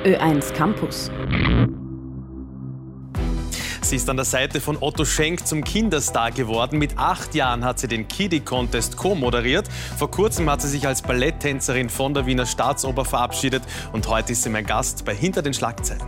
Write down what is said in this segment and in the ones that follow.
Ö1 Campus. Sie ist an der Seite von Otto Schenk zum Kinderstar geworden. Mit 8 Jahren hat sie den Kiddie Contest co-moderiert. Vor kurzem hat sie sich als Balletttänzerin von der Wiener Staatsoper verabschiedet. Und heute ist sie mein Gast bei Hinter den Schlagzeilen.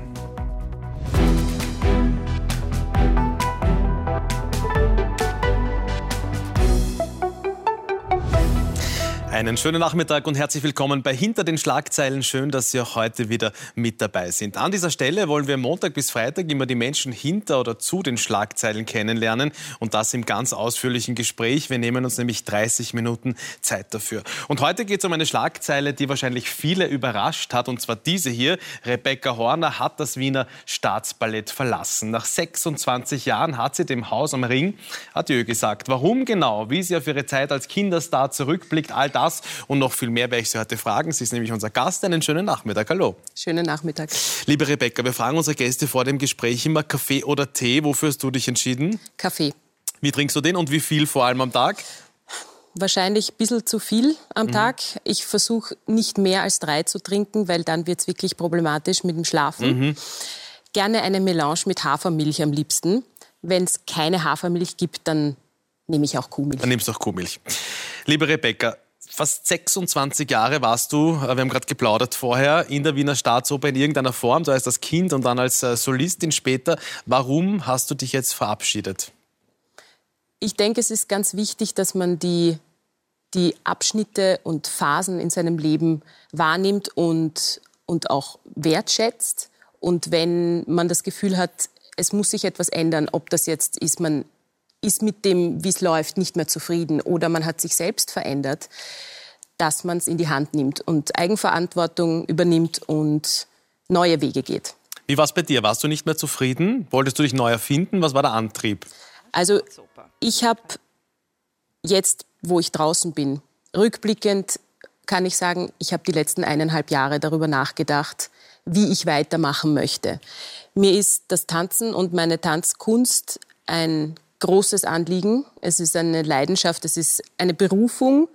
Einen schönen Nachmittag und herzlich willkommen bei Hinter den Schlagzeilen. Schön, dass Sie auch heute wieder mit dabei sind. An dieser Stelle wollen wir Montag bis Freitag immer die Menschen hinter oder zu den Schlagzeilen kennenlernen und das im ganz ausführlichen Gespräch. Wir nehmen uns nämlich 30 Minuten Zeit dafür. Und heute geht es um eine Schlagzeile, die wahrscheinlich viele überrascht hat, und zwar diese hier. Rebecca Horner hat das Wiener Staatsballett verlassen. Nach 26 Jahren hat sie dem Haus am Ring Adieu gesagt. Warum genau, wie sie auf ihre Zeit als Kinderstar zurückblickt, all das und noch viel mehr werde ich Sie heute fragen. Sie ist nämlich unser Gast. Einen schönen Nachmittag. Hallo. Schönen Nachmittag. Liebe Rebecca, wir fragen unsere Gäste vor dem Gespräch immer Kaffee oder Tee. Wofür hast du dich entschieden? Kaffee. Wie trinkst du den und wie viel vor allem am Tag? Wahrscheinlich ein bisschen zu viel am Tag. Ich versuche nicht mehr als 3 zu trinken, weil dann wird es wirklich problematisch mit dem Schlafen. Gerne eine Melange mit Hafermilch am liebsten. Wenn es keine Hafermilch gibt, dann nehme ich auch Kuhmilch. Dann nimmst du auch Kuhmilch. Liebe Rebecca, fast 26 Jahre warst du, wir haben gerade geplaudert vorher, in der Wiener Staatsoper in irgendeiner Form, du heißt als Kind und dann als Solistin später. Warum hast du dich jetzt verabschiedet? Ich denke, es ist ganz wichtig, dass man die Abschnitte und Phasen in seinem Leben wahrnimmt und auch wertschätzt. Und wenn man das Gefühl hat, es muss sich etwas ändern, ob das jetzt ist, man ist mit dem, wie es läuft, nicht mehr zufrieden oder man hat sich selbst verändert, dass man es in die Hand nimmt und Eigenverantwortung übernimmt und neue Wege geht. Wie war es bei dir? Warst du nicht mehr zufrieden? Wolltest du dich neu erfinden? Was war der Antrieb? Also ich habe jetzt, wo ich draußen bin, rückblickend kann ich sagen, ich habe die letzten 1,5 Jahre darüber nachgedacht, wie ich weitermachen möchte. Mir ist das Tanzen und meine Tanzkunst ein großes Anliegen. Es ist eine Leidenschaft, es ist eine Berufung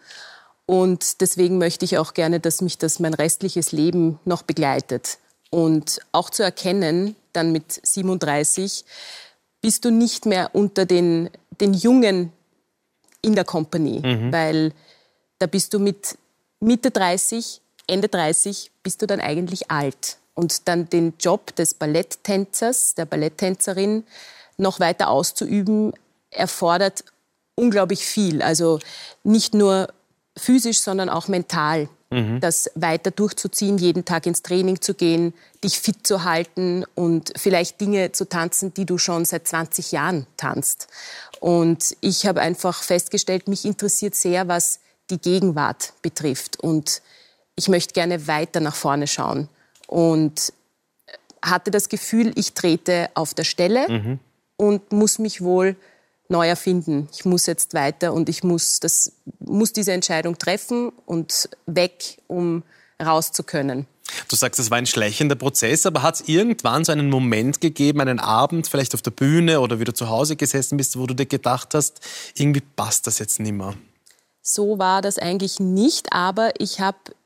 und deswegen möchte ich auch gerne, dass mich das mein restliches Leben noch begleitet. Und auch zu erkennen, dann mit 37, bist du nicht mehr unter den Jungen in der Kompanie, weil da bist du mit Mitte 30, Ende 30, bist du dann eigentlich alt. Und dann den Job des Balletttänzers, der Balletttänzerin, noch weiter auszuüben, erfordert unglaublich viel. Also nicht nur physisch, sondern auch mental. Das weiter durchzuziehen, jeden Tag ins Training zu gehen, dich fit zu halten und vielleicht Dinge zu tanzen, die du schon seit 20 Jahren tanzt. Und ich habe einfach festgestellt, mich interessiert sehr, was die Gegenwart betrifft. Und ich möchte gerne weiter nach vorne schauen. Und hatte das Gefühl, ich trete auf der Stelle und muss mich wohl neu erfinden. Ich muss jetzt weiter und ich muss diese Entscheidung treffen und weg, um raus zu können. Du sagst, es war ein schleichender Prozess, aber hat es irgendwann so einen Moment gegeben, einen Abend, vielleicht auf der Bühne oder wie du zu Hause gesessen bist, wo du dir gedacht hast, irgendwie passt das jetzt nicht mehr? So war das eigentlich nicht, aber ich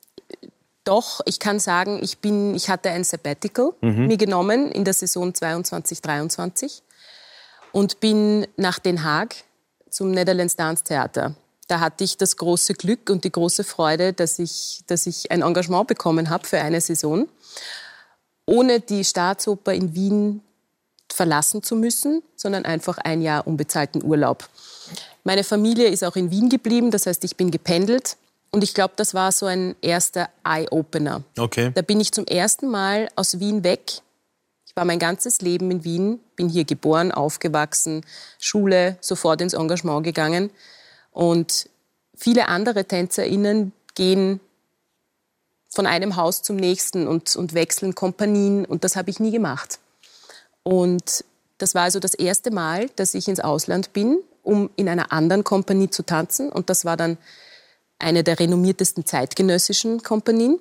kann sagen, ich hatte ein Sabbatical mir genommen in der Saison 22/23 und bin nach Den Haag zum Netherlands Dance Theater. Da hatte ich das große Glück und die große Freude, dass ich ein Engagement bekommen habe für eine Saison, ohne die Staatsoper in Wien verlassen zu müssen, sondern einfach 1 Jahr unbezahlten Urlaub. Meine Familie ist auch in Wien geblieben, das heißt, ich bin gependelt. Und ich glaube, das war so ein erster Eye-Opener. Okay. Da bin ich zum ersten Mal aus Wien weg. Ich war mein ganzes Leben in Wien, bin hier geboren, aufgewachsen, Schule, sofort ins Engagement gegangen. Und viele andere TänzerInnen gehen von einem Haus zum nächsten und wechseln Kompanien. Und das habe ich nie gemacht. Und das war also das erste Mal, dass ich ins Ausland bin, um in einer anderen Kompanie zu tanzen. Und das war dann eine der renommiertesten zeitgenössischen Kompanien.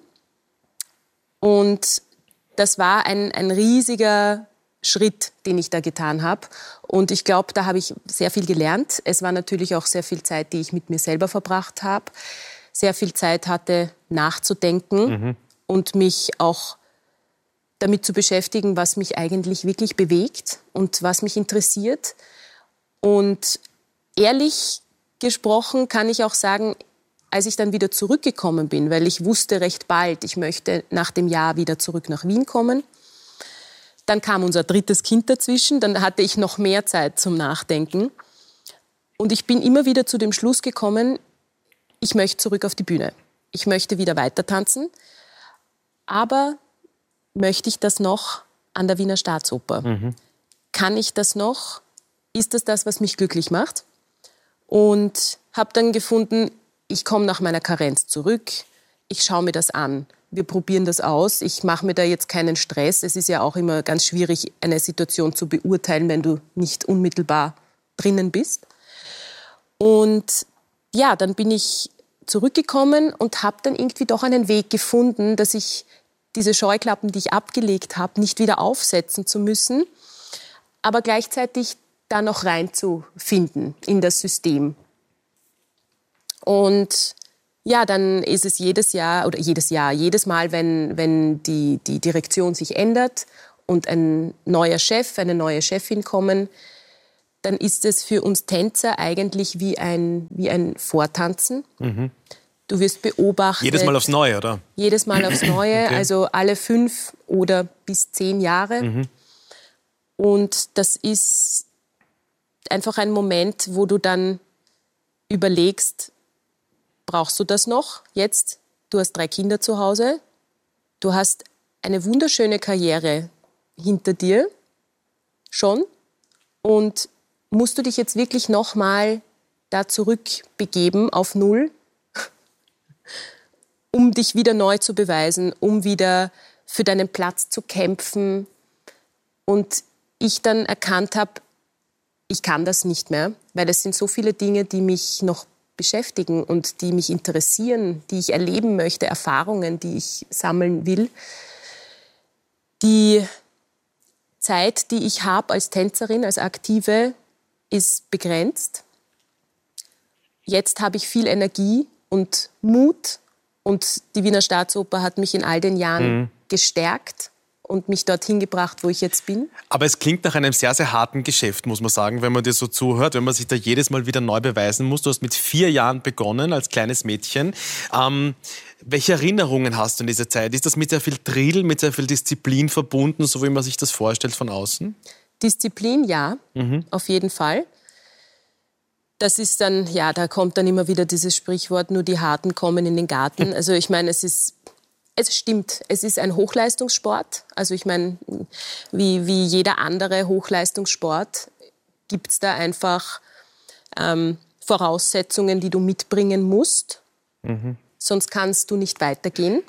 Und das war ein riesiger Schritt, den ich da getan habe. Und ich glaube, da habe ich sehr viel gelernt. Es war natürlich auch sehr viel Zeit, die ich mit mir selber verbracht habe. Sehr viel Zeit hatte, nachzudenken und mich auch damit zu beschäftigen, was mich eigentlich wirklich bewegt und was mich interessiert. Und ehrlich gesprochen kann ich auch sagen, als ich dann wieder zurückgekommen bin, weil ich wusste recht bald, ich möchte nach dem Jahr wieder zurück nach Wien kommen. Dann kam unser drittes Kind dazwischen, dann hatte ich noch mehr Zeit zum Nachdenken. Und ich bin immer wieder zu dem Schluss gekommen, ich möchte zurück auf die Bühne. Ich möchte wieder weiter tanzen. Aber möchte ich das noch an der Wiener Staatsoper? Kann ich das noch? Ist das, was mich glücklich macht? Und habe dann gefunden, ich komme nach meiner Karenz zurück, ich schaue mir das an. Wir probieren das aus. Ich mache mir da jetzt keinen Stress. Es ist ja auch immer ganz schwierig, eine Situation zu beurteilen, wenn du nicht unmittelbar drinnen bist. Und ja, dann bin ich zurückgekommen und habe dann irgendwie doch einen Weg gefunden, dass ich diese Scheuklappen, die ich abgelegt habe, nicht wieder aufsetzen zu müssen, aber gleichzeitig da noch reinzufinden in das System. Und ja, dann ist es jedes Mal, wenn die Direktion sich ändert und ein neuer Chef, eine neue Chefin kommen, dann ist es für uns Tänzer eigentlich wie ein Vortanzen. Du wirst beobachtet. Jedes Mal aufs Neue, oder? Jedes Mal aufs Neue, Okay. also alle 5 oder bis 10 Jahre. Und das ist einfach ein Moment, wo du dann überlegst, brauchst du das noch jetzt? Du hast 3 Kinder zu Hause. Du hast eine wunderschöne Karriere hinter dir schon. Und musst du dich jetzt wirklich nochmal da zurückbegeben auf Null, um dich wieder neu zu beweisen, um wieder für deinen Platz zu kämpfen? Und ich dann erkannt habe, ich kann das nicht mehr, weil es sind so viele Dinge, die mich noch beschäftigen und die mich interessieren, die ich erleben möchte, Erfahrungen, die ich sammeln will. Die Zeit, die ich habe als Tänzerin, als Aktive, ist begrenzt. Jetzt habe ich viel Energie und Mut und die Wiener Staatsoper hat mich in all den Jahren gestärkt und mich dorthin gebracht, wo ich jetzt bin. Aber es klingt nach einem sehr, sehr harten Geschäft, muss man sagen, wenn man dir so zuhört, wenn man sich da jedes Mal wieder neu beweisen muss. Du hast mit 4 Jahren begonnen als kleines Mädchen. Welche Erinnerungen hast du in dieser Zeit? Ist das mit sehr viel Drill, mit sehr viel Disziplin verbunden, so wie man sich das vorstellt von außen? Disziplin, ja, auf jeden Fall. Das ist dann, ja, da kommt dann immer wieder dieses Sprichwort, nur die Harten kommen in den Garten. Also ich meine, es stimmt, es ist ein Hochleistungssport. Also ich meine, wie jeder andere Hochleistungssport gibt es da einfach Voraussetzungen, die du mitbringen musst. Sonst kannst du nicht weitergehen.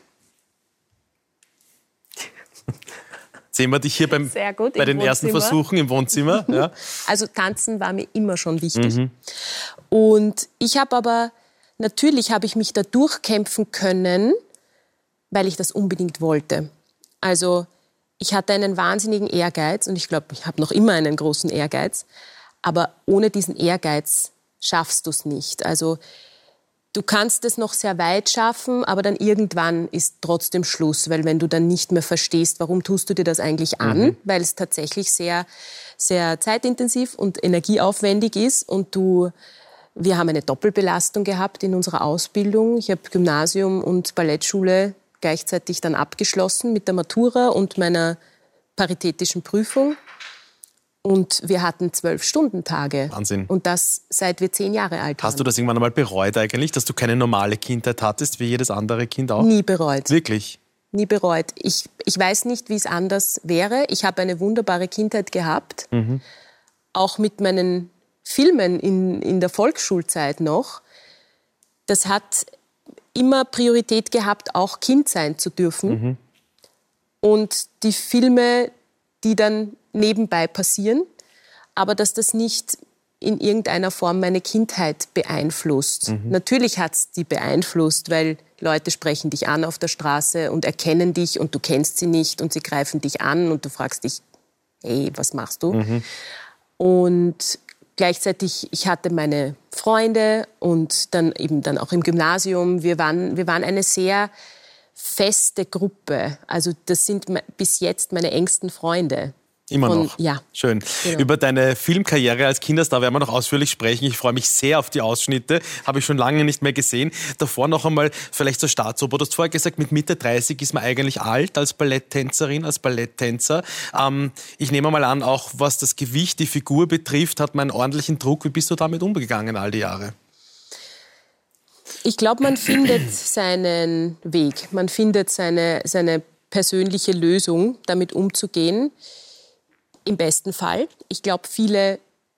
Sehen wir dich hier bei den ersten Versuchen im Wohnzimmer. Ja. Also tanzen war mir immer schon wichtig. Und ich habe aber, natürlich habe ich mich da durchkämpfen können, weil ich das unbedingt wollte. Also ich hatte einen wahnsinnigen Ehrgeiz und ich glaube, ich habe noch immer einen großen Ehrgeiz. Aber ohne diesen Ehrgeiz schaffst du es nicht. Also du kannst es noch sehr weit schaffen, aber dann irgendwann ist trotzdem Schluss, weil wenn du dann nicht mehr verstehst, warum tust du dir das eigentlich an, weil es tatsächlich sehr, sehr zeitintensiv und energieaufwendig ist und wir haben eine Doppelbelastung gehabt in unserer Ausbildung. Ich habe Gymnasium und Ballettschule gleichzeitig dann abgeschlossen mit der Matura und meiner paritätischen Prüfung. Und wir hatten 12-Stunden-Tage. Wahnsinn. Und das, seit wir 10 Jahre alt waren. Hast du das irgendwann einmal bereut eigentlich, dass du keine normale Kindheit hattest, wie jedes andere Kind auch? Nie bereut. Wirklich? Nie bereut. Ich weiß nicht, wie es anders wäre. Ich habe eine wunderbare Kindheit gehabt. Auch mit meinen Filmen in der Volksschulzeit noch. Das hat immer Priorität gehabt, auch Kind sein zu dürfen. Und die Filme, die dann nebenbei passieren, aber dass das nicht in irgendeiner Form meine Kindheit beeinflusst. Natürlich hat es die beeinflusst, weil Leute sprechen dich an auf der Straße und erkennen dich und du kennst sie nicht und sie greifen dich an und du fragst dich, hey, was machst du? Und gleichzeitig, ich hatte meine Freunde und dann eben dann auch im Gymnasium. Wir waren eine sehr feste Gruppe. Also das sind bis jetzt meine engsten Freunde. Immer noch? Ja. Schön. Genau. Über deine Filmkarriere als Kinderstar werden wir noch ausführlich sprechen. Ich freue mich sehr auf die Ausschnitte. Habe ich schon lange nicht mehr gesehen. Davor noch einmal vielleicht zur Staatsoper. Du hast vorher gesagt, mit Mitte 30 ist man eigentlich alt als Balletttänzerin, als Balletttänzer. Ich nehme mal an, auch was das Gewicht, die Figur betrifft, hat man einen ordentlichen Druck. Wie bist du damit umgegangen all die Jahre? Ich glaube, man findet seinen Weg. Man findet seine persönliche Lösung, damit umzugehen. Im besten Fall. Ich glaube, viele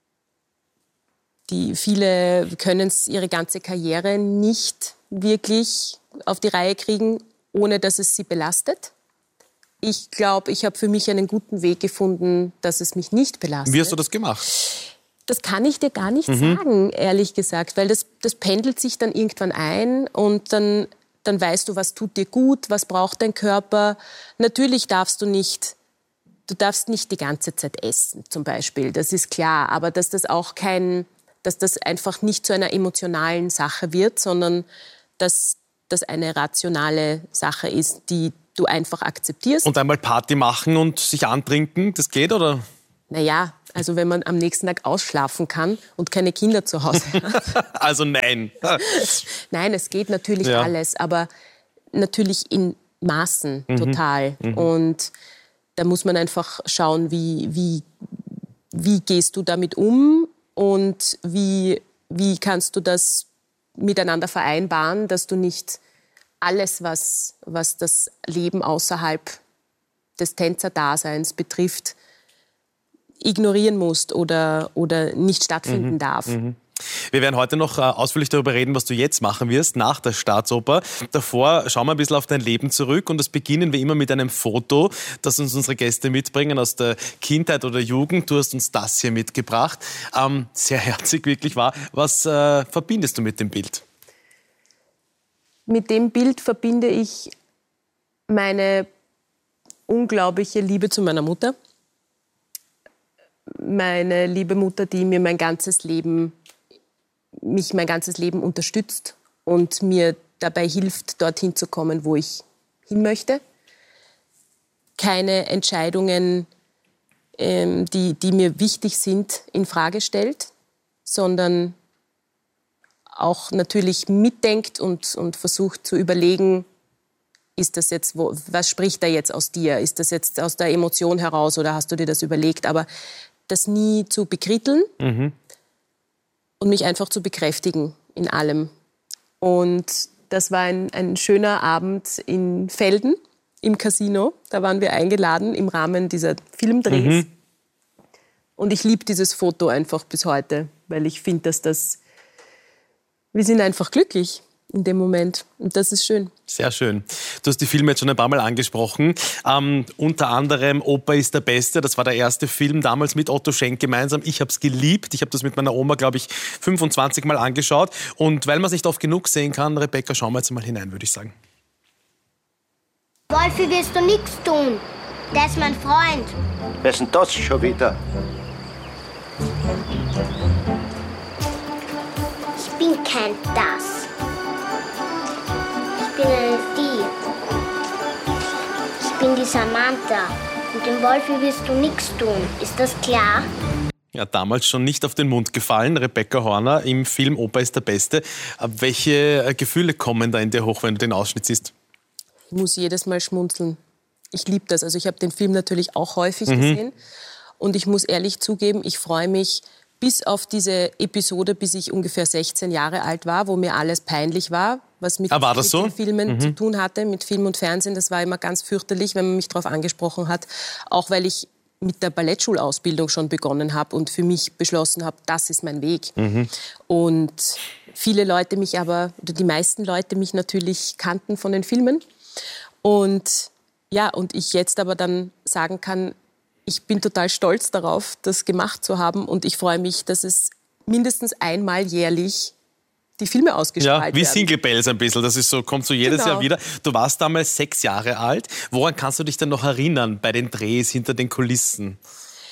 können ihre ganze Karriere nicht wirklich auf die Reihe kriegen, ohne dass es sie belastet. Ich glaube, ich habe für mich einen guten Weg gefunden, dass es mich nicht belastet. Wie hast du das gemacht? Das kann ich dir gar nicht sagen, ehrlich gesagt, weil das pendelt sich dann irgendwann ein und dann weißt du, was tut dir gut, was braucht dein Körper. Natürlich darfst du nicht die ganze Zeit essen, zum Beispiel, das ist klar, aber dass das einfach nicht zu einer emotionalen Sache wird, sondern dass das eine rationale Sache ist, die du einfach akzeptierst. Und einmal Party machen und sich antrinken, das geht, oder? Naja, also wenn man am nächsten Tag ausschlafen kann und keine Kinder zu Hause hat. Also nein. Nein, es geht natürlich alles, aber natürlich in Maßen total. Und da muss man einfach schauen, wie gehst du damit um und wie kannst du das miteinander vereinbaren, dass du nicht alles, was das Leben außerhalb des Tänzerdaseins betrifft, ignorieren musst oder nicht stattfinden darf. Wir werden heute noch ausführlich darüber reden, was du jetzt machen wirst, nach der Staatsoper. Davor schauen wir ein bisschen auf dein Leben zurück und das beginnen wir immer mit einem Foto, das uns unsere Gäste mitbringen aus der Kindheit oder Jugend. Du hast uns das hier mitgebracht. Sehr herzig, wirklich wahr. Was verbindest du mit dem Bild? Mit dem Bild verbinde ich meine unglaubliche Liebe zu meiner Mutter. Meine liebe Mutter, die mich mein ganzes Leben unterstützt und mir dabei hilft, dorthin zu kommen, wo ich hin möchte. Keine Entscheidungen, die mir wichtig sind, in Frage stellt, sondern auch natürlich mitdenkt und versucht zu überlegen, ist das jetzt, was spricht da jetzt aus dir? Ist das jetzt aus der Emotion heraus oder hast du dir das überlegt? Aber das nie zu bekritteln und mich einfach zu bekräftigen in allem. Und das war ein schöner Abend in Velden im Casino. Da waren wir eingeladen im Rahmen dieser Filmdrehs. Und ich liebe dieses Foto einfach bis heute, weil ich finde, wir sind einfach glücklich in dem Moment. Und das ist schön. Sehr schön. Du hast die Filme jetzt schon ein paar Mal angesprochen. Unter anderem Opa ist der Beste. Das war der erste Film damals mit Otto Schenk gemeinsam. Ich habe es geliebt. Ich habe das mit meiner Oma, glaube ich, 25 Mal angeschaut. Und weil man es nicht oft genug sehen kann, Rebecca, schauen wir jetzt mal hinein, würde ich sagen. Wolfi, willst du nichts tun? Der ist mein Freund. Wer ist denn das schon wieder? Ich bin kein Das. Ich bin eine Die. Ich bin die Samantha. Und dem Wolfi willst du nichts tun. Ist das klar? Ja, damals schon nicht auf den Mund gefallen. Rebecca Horner im Film Opa ist der Beste. Welche Gefühle kommen da in dir hoch, wenn du den Ausschnitt siehst? Ich muss jedes Mal schmunzeln. Ich liebe das. Also ich habe den Film natürlich auch häufig gesehen. Und ich muss ehrlich zugeben, ich freue mich bis auf diese Episode, bis ich ungefähr 16 Jahre alt war, wo mir alles peinlich war, was mit den Filmen zu tun hatte, mit Film und Fernsehen. Das war immer ganz fürchterlich, wenn man mich darauf angesprochen hat. Auch weil ich mit der Ballettschulausbildung schon begonnen habe und für mich beschlossen habe, das ist mein Weg. Und viele Leute mich aber, oder die meisten Leute mich natürlich kannten von den Filmen. Und ja, und ich jetzt aber dann sagen kann, ich bin total stolz darauf, das gemacht zu haben. Und ich freue mich, dass es mindestens einmal jährlich die Filme ausgestrahlt werden. Ja, wie Single Bells ein bisschen. Das ist so, kommt so jedes Jahr wieder. Du warst damals 6 Jahre alt. Woran kannst du dich denn noch erinnern bei den Drehs, hinter den Kulissen?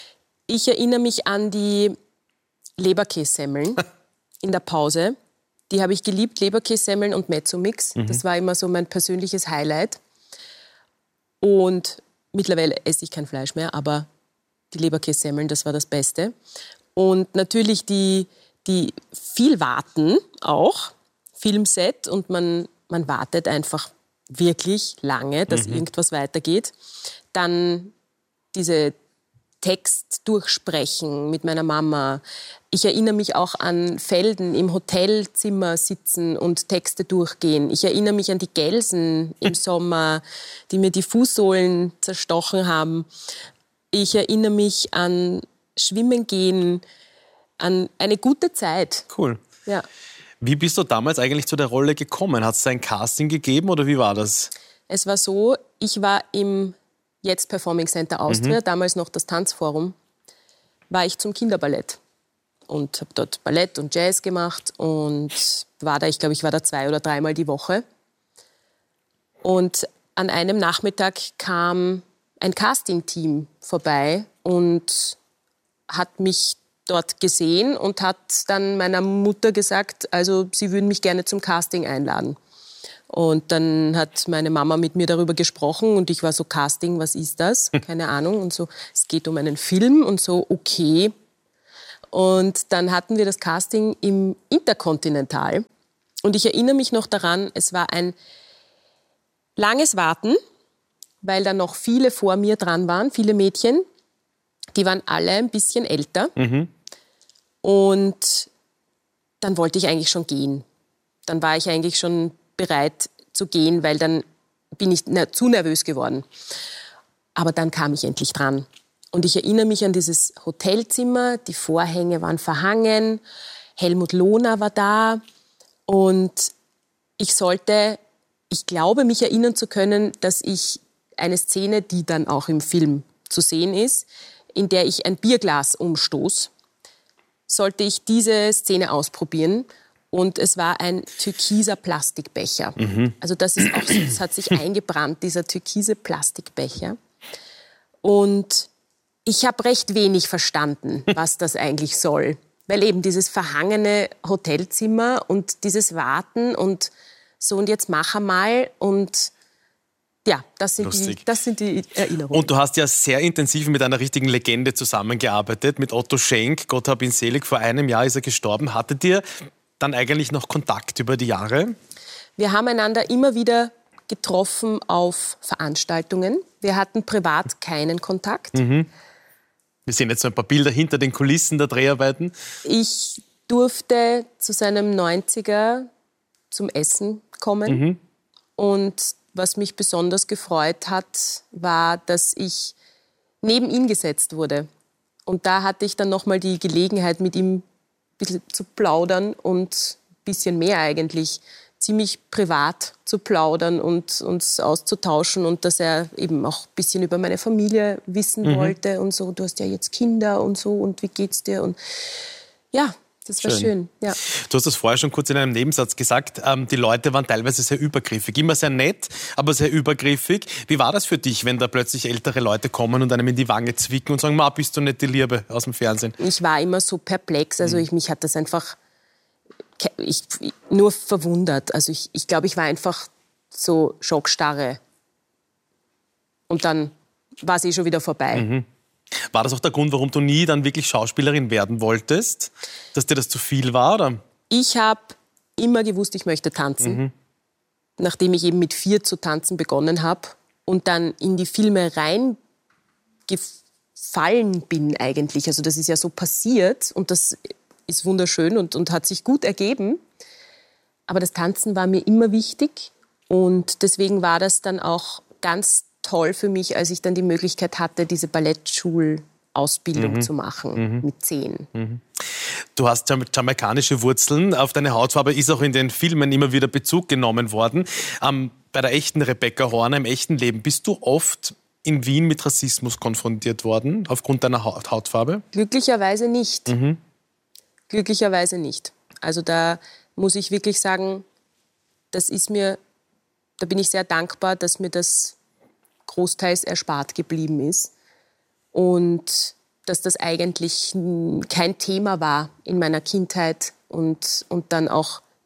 Ich erinnere mich an die Leberkässemmeln in der Pause, Die habe ich geliebt, Leberkässemmeln und Mezzo-Mix. Das war immer so mein persönliches Highlight. Und mittlerweile esse ich kein Fleisch mehr, aber die Leberkässemmeln, das war das Beste. Und natürlich die viel warten auch, Filmset, und man wartet einfach wirklich lange, dass irgendwas weitergeht. Dann diese Text durchsprechen mit meiner Mama. Ich erinnere mich auch an Felden im Hotelzimmer sitzen und Texte durchgehen. Ich erinnere mich an die Gelsen im Sommer, die mir die Fußsohlen zerstochen haben. Ich erinnere mich an Schwimmen gehen, an eine gute Zeit. Cool. Ja. Wie bist du damals eigentlich zu der Rolle gekommen? Hat es ein Casting gegeben oder wie war das? Es war so, ich war im jetzt Performing Center Austria, damals noch das Tanzforum, war ich zum Kinderballett und habe dort Ballett und Jazz gemacht und war da, ich glaube, ich war da 2 oder 3 Mal die Woche. Und an einem Nachmittag kam ein Casting-Team vorbei und hat mich dort gesehen und hat dann meiner Mutter gesagt, also sie würden mich gerne zum Casting einladen. Und dann hat meine Mama mit mir darüber gesprochen und ich war so, Casting, was ist das? Keine Ahnung. Und so, es geht um einen Film und so, okay. Und dann hatten wir das Casting im Intercontinental. Und ich erinnere mich noch daran, es war ein langes Warten, weil da noch viele vor mir dran waren, viele Mädchen. Die waren alle ein bisschen älter. Und dann wollte ich eigentlich schon gehen. Dann war ich eigentlich schon bereit zu gehen, weil dann bin ich zu nervös geworden. Aber dann kam ich endlich dran. Und ich erinnere mich an dieses Hotelzimmer, die Vorhänge waren verhangen, Helmut Lohner war da und ich glaube, mich erinnern zu können, dass ich eine Szene, die dann auch im Film zu sehen ist, in der ich ein Bierglas umstoß, sollte ich diese Szene ausprobieren. Und es war ein türkiser Plastikbecher. Also das ist auch so, das hat sich eingebrannt, dieser türkise Plastikbecher. Und ich habe recht wenig verstanden, was das eigentlich soll. Weil eben dieses verhangene Hotelzimmer und dieses Warten und so, und jetzt mach einmal. Und ja, das sind die Erinnerungen. Und du hast ja sehr intensiv mit einer richtigen Legende zusammengearbeitet, mit Otto Schenk. Gott hab ihn selig, vor einem Jahr ist er gestorben. Hattet ihr dann eigentlich noch Kontakt über die Jahre? Wir haben einander immer wieder getroffen auf Veranstaltungen. Wir hatten privat keinen Kontakt. Wir sehen jetzt so ein paar Bilder hinter den Kulissen der Dreharbeiten. Ich durfte zu seinem 90er zum Essen kommen. Und was mich besonders gefreut hat, war, dass ich neben ihn gesetzt wurde. Und da hatte ich dann nochmal die Gelegenheit, mit ihm ein bisschen zu plaudern und ein bisschen mehr eigentlich, ziemlich privat zu plaudern und uns auszutauschen und dass er eben auch ein bisschen über meine Familie wissen wollte und so. Du hast ja jetzt Kinder und so und wie geht's dir? Und ja, das war schön. Ja. Du hast das vorher schon kurz in einem Nebensatz gesagt, die Leute waren teilweise sehr übergriffig. Immer sehr nett, aber sehr übergriffig. Wie war das für dich, wenn da plötzlich ältere Leute kommen und einem in die Wange zwicken und sagen, Ma, bist du nicht die Liebe aus dem Fernsehen? Ich war immer so perplex, also mich hat das einfach nur verwundert. Also ich glaube, ich war einfach so schockstarre. Und dann war es schon wieder vorbei. War das auch der Grund, warum du nie dann wirklich Schauspielerin werden wolltest? Dass dir das zu viel war? Oder? Ich habe immer gewusst, ich möchte tanzen. Nachdem ich eben mit 4 zu tanzen begonnen habe und dann in die Filme reingefallen bin eigentlich. Also das ist ja so passiert und das ist wunderschön und hat sich gut ergeben. Aber das Tanzen war mir immer wichtig und deswegen war das dann auch ganz toll für mich, als ich dann die Möglichkeit hatte, diese Ballettschulausbildung zu machen mit 10. Du hast jamaikanische Wurzeln. Auf deine Hautfarbe ist auch in den Filmen immer wieder Bezug genommen worden. Bei der echten Rebecca Horner im echten Leben bist du oft in Wien mit Rassismus konfrontiert worden, aufgrund deiner Hautfarbe? Glücklicherweise nicht. Glücklicherweise nicht. Also da muss ich wirklich sagen, da bin ich sehr dankbar, dass mir das großteils erspart geblieben ist und dass das eigentlich kein Thema war in meiner Kindheit und dann auch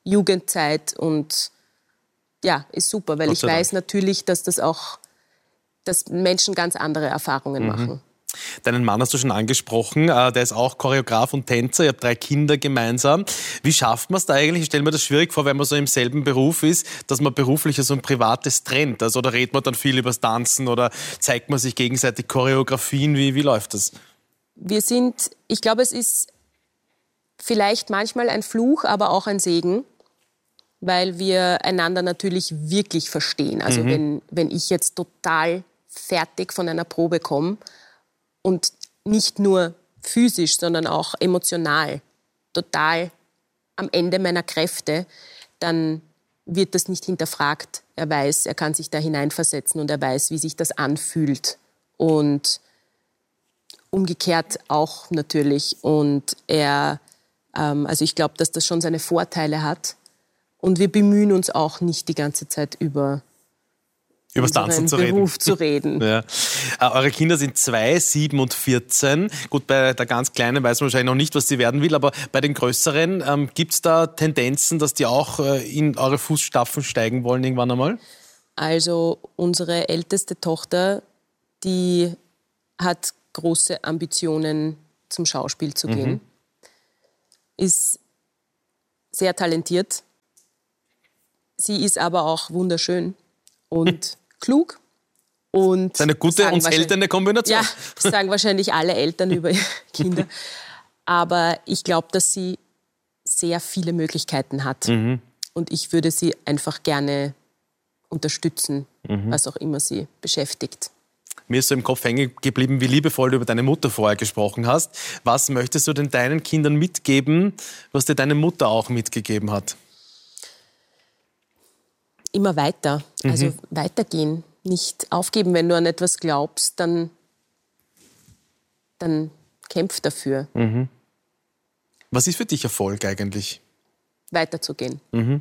Jugendzeit und ja, ist super, weil ich weiß natürlich, dass Menschen ganz andere Erfahrungen machen. Deinen Mann hast du schon angesprochen, der ist auch Choreograf und Tänzer, ihr habt 3 Kinder gemeinsam. Wie schafft man es da eigentlich? Ich stelle mir das schwierig vor, wenn man so im selben Beruf ist, dass man berufliches und Privates trennt. Also da redet man dann viel über das Tanzen oder zeigt man sich gegenseitig Choreografien. Wie läuft das? Ich glaube, es ist vielleicht manchmal ein Fluch, aber auch ein Segen, weil wir einander natürlich wirklich verstehen. Also wenn ich jetzt total fertig von einer Probe komme und nicht nur physisch, sondern auch emotional total am Ende meiner Kräfte, dann wird das nicht hinterfragt. Er weiß, er kann sich da hineinversetzen und er weiß, wie sich das anfühlt. Und umgekehrt auch natürlich. Und also ich glaube, dass das schon seine Vorteile hat. Und wir bemühen uns auch nicht die ganze Zeit über das Tanzen zu Beruf zu reden. Ja. Eure Kinder sind 2, 7 und 14. Gut, bei der ganz Kleinen weiß man wahrscheinlich noch nicht, was sie werden will, aber bei den Größeren, gibt es da Tendenzen, dass die auch in eure Fußstapfen steigen wollen irgendwann einmal? Also unsere älteste Tochter, die hat große Ambitionen, zum Schauspiel zu gehen. Ist sehr talentiert. Sie ist aber auch wunderschön und klug. Und eine gute und seltene Kombination. Ja, das sagen wahrscheinlich alle Eltern über ihre Kinder. Aber ich glaube, dass sie sehr viele Möglichkeiten hat. Und ich würde sie einfach gerne unterstützen, was auch immer sie beschäftigt. Mir ist so im Kopf hängen geblieben, wie liebevoll du über deine Mutter vorher gesprochen hast. Was möchtest du denn deinen Kindern mitgeben, was dir deine Mutter auch mitgegeben hat? Immer weiter, also weitergehen, nicht aufgeben. Wenn du an etwas glaubst, dann kämpf dafür. Was ist für dich Erfolg eigentlich? Weiterzugehen.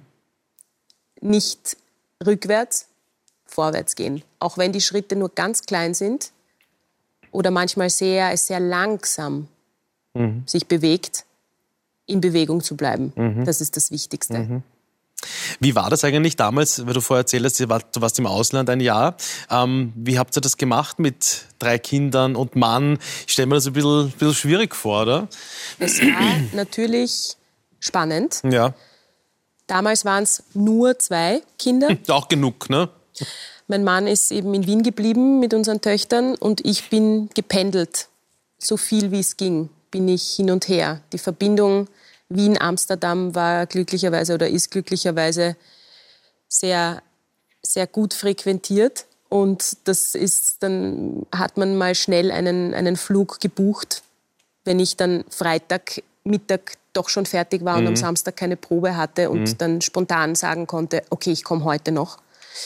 Nicht rückwärts, vorwärts gehen. Auch wenn die Schritte nur ganz klein sind oder manchmal sehr langsam sich bewegt, in Bewegung zu bleiben. Das ist das Wichtigste. Wie war das eigentlich damals, weil du vorher erzählt hast, du warst im Ausland ein Jahr. Wie habt ihr das gemacht mit 3 Kindern und Mann? Ich stelle mir das ein bisschen schwierig vor, oder? Es war natürlich spannend. Ja. Damals waren es nur 2 Kinder. Auch genug, ne? Mein Mann ist eben in Wien geblieben mit unseren Töchtern und ich bin gependelt. So viel wie es ging, bin ich hin und her. Die Verbindung Wien-Amsterdam war glücklicherweise oder ist glücklicherweise sehr, sehr gut frequentiert. Und dann hat man mal schnell einen Flug gebucht, wenn ich dann Freitagmittag doch schon fertig war und am Samstag keine Probe hatte und dann spontan sagen konnte, okay, ich komme heute noch.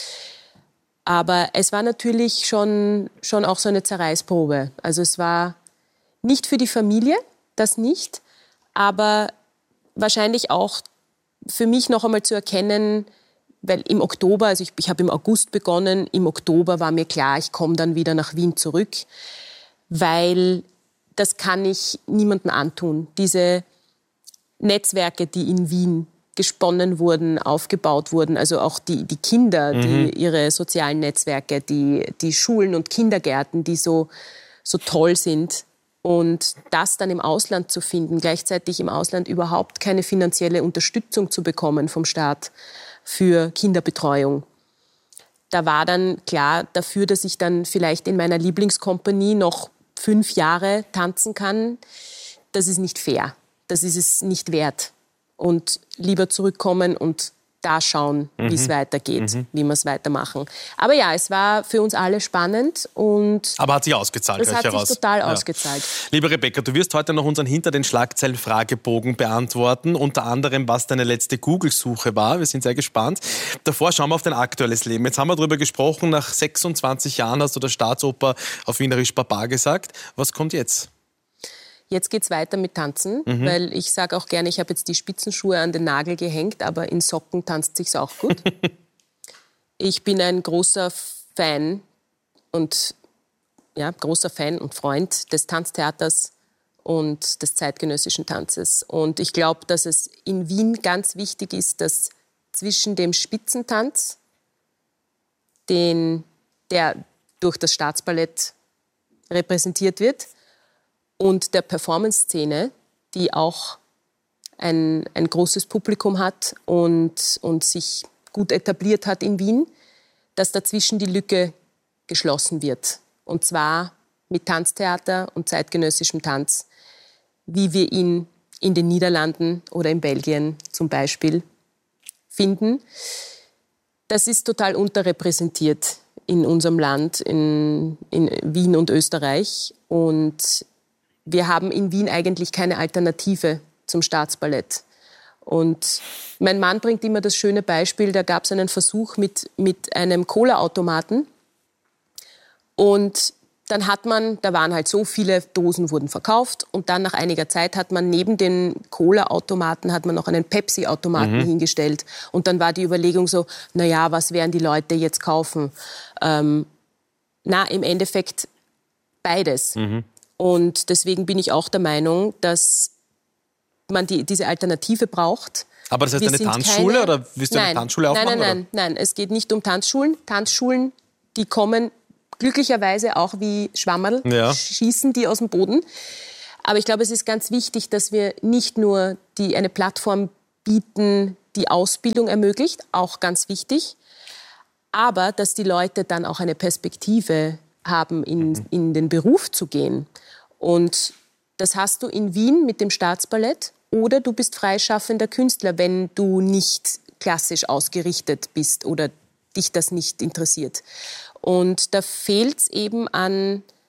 Aber es war natürlich schon auch so eine Zerreißprobe. Also es war nicht für die Familie, das nicht, aber wahrscheinlich auch für mich noch einmal zu erkennen, weil im Oktober, also ich habe im August begonnen, im Oktober war mir klar, ich komme dann wieder nach Wien zurück, weil das kann ich niemandem antun. Diese Netzwerke, die in Wien gesponnen wurden, aufgebaut wurden, also auch die Kinder, die ihre sozialen Netzwerke, die Schulen und Kindergärten, die so toll sind. Und das dann im Ausland zu finden, gleichzeitig im Ausland überhaupt keine finanzielle Unterstützung zu bekommen vom Staat für Kinderbetreuung. Da war dann klar dafür, dass ich dann vielleicht in meiner Lieblingskompanie noch 5 Jahre tanzen kann. Das ist nicht fair. Das ist es nicht wert. Und lieber zurückkommen und da schauen, wie es weitergeht, wie wir es weitermachen. Aber ja, es war für uns alle spannend. Aber hat sich ausgezahlt. Es hat sich total ausgezahlt. Liebe Rebecca, du wirst heute noch unseren Hinter den Schlagzeilen Fragebogen beantworten. Unter anderem, was deine letzte Google-Suche war. Wir sind sehr gespannt. Davor schauen wir auf dein aktuelles Leben. Jetzt haben wir darüber gesprochen, nach 26 Jahren hast du der Staatsoper auf Wienerisch Baba gesagt. Was kommt jetzt? Jetzt geht's weiter mit Tanzen, weil ich sage auch gerne, ich habe jetzt die Spitzenschuhe an den Nagel gehängt, aber in Socken tanzt sich's auch gut. Ich bin ein großer Fan und Freund des Tanztheaters und des zeitgenössischen Tanzes. Und ich glaube, dass es in Wien ganz wichtig ist, dass zwischen dem Spitzentanz, der durch das Staatsballett repräsentiert wird, und der Performance-Szene, die auch ein großes Publikum hat und sich gut etabliert hat in Wien, dass dazwischen die Lücke geschlossen wird. Und zwar mit Tanztheater und zeitgenössischem Tanz, wie wir ihn in den Niederlanden oder in Belgien zum Beispiel finden. Das ist total unterrepräsentiert in unserem Land, in Wien und Österreich. Und wir haben in Wien eigentlich keine Alternative zum Staatsballett. Und mein Mann bringt immer das schöne Beispiel, da gab es einen Versuch mit einem Cola-Automaten. Und dann da waren halt so viele Dosen wurden verkauft und dann nach einiger Zeit hat man neben den Cola-Automaten hat man noch einen Pepsi-Automaten hingestellt. Und dann war die Überlegung so, naja, was werden die Leute jetzt kaufen? Im Endeffekt beides. Und deswegen bin ich auch der Meinung, dass man diese Alternative braucht. Aber das heißt eine Tanzschule oder willst du eine Tanzschule aufmachen? Nein, es geht nicht um Tanzschulen. Tanzschulen, die kommen glücklicherweise auch wie Schwammerl, schießen die aus dem Boden. Aber ich glaube, es ist ganz wichtig, dass wir nicht nur eine Plattform bieten, die Ausbildung ermöglicht, auch ganz wichtig, aber dass die Leute dann auch eine Perspektive haben, in den Beruf zu gehen. Und das hast du in Wien mit dem Staatsballett oder du bist freischaffender Künstler, wenn du nicht klassisch ausgerichtet bist oder dich das nicht interessiert. Und da fehlt es eben an